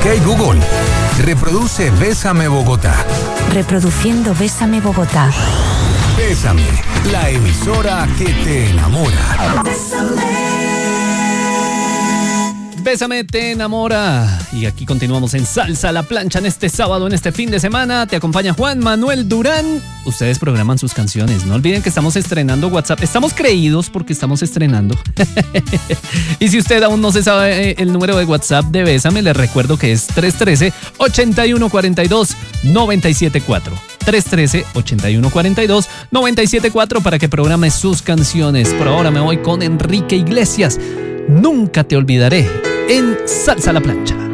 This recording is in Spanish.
Hey Google, reproduce Bésame Bogotá. Reproduciendo Bésame Bogotá. Bésame, la emisora que te enamora. Bésame, te enamora. Y aquí continuamos en Salsa a la Plancha en este sábado, en este fin de semana. Te acompaña Juan Manuel Durán. Ustedes programan sus canciones. No olviden que estamos estrenando WhatsApp. Estamos creídos porque estamos estrenando. Y si usted aún no se sabe el número de WhatsApp de Bésame, les recuerdo que es 313-8142-974. 313-8142-974 para que programe sus canciones. Por ahora me voy con Enrique Iglesias. Nunca te olvidaré en Salsa a la Plancha.